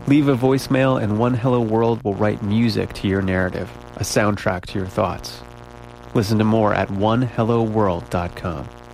Leave a voicemail and One Hello World will write music to your narrative, a soundtrack to your thoughts. Listen to more at onehelloworld.com.